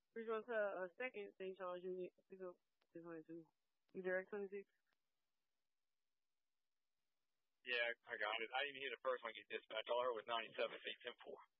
Which one's her second St. Charles unit? Pick up 22. You direct 26? Yeah, I got it. I didn't even hear the first one get dispatched. All I heard was 97, say 10-4.